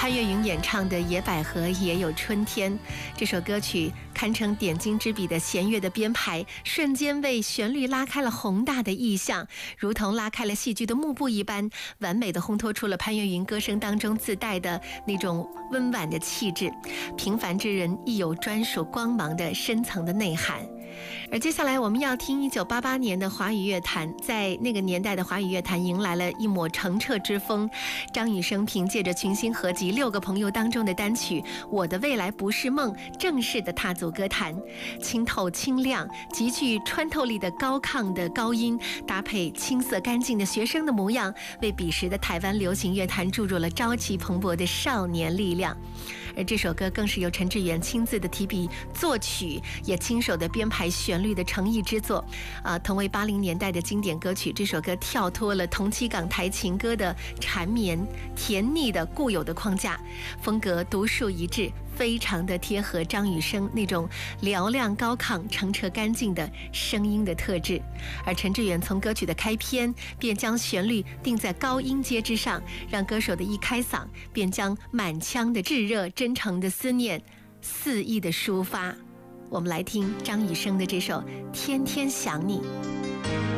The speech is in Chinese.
潘越云演唱的《野百合也有春天》这首歌曲，堪称点睛之笔的弦乐的编排，瞬间为旋律拉开了宏大的意象，如同拉开了戏剧的幕布一般，完美的烘托出了潘越云歌声当中自带的那种温婉的气质。平凡之人亦有专属光芒的深层的内涵。而接下来我们要听1988年的华语乐坛，在那个年代的华语乐坛迎来了一抹澄澈之风。张雨生凭借着群星合集《6个朋友》当中的单曲《我的未来不是梦》，正式的踏足歌坛。清透清亮、极具穿透力的高亢的高音，搭配青涩干净的学生的模样，为彼时的台湾流行乐坛注入了朝气蓬勃的少年力量。而这首歌更是由陈志远亲自的提笔作曲，也亲手的编排旋律的诚意之作。同为80年代的经典歌曲，这首歌跳脱了同期港台情歌的缠绵甜腻的固有的框架，风格独树一帜，非常的贴合张雨生那种嘹亮高亢、澄澈干净的声音的特质。而陈志远从歌曲的开篇便将旋律定在高音阶之上，让歌手的一开嗓便将满腔的炙热、真诚的思念肆意的抒发。我们来听张雨生的这首《天天想你》。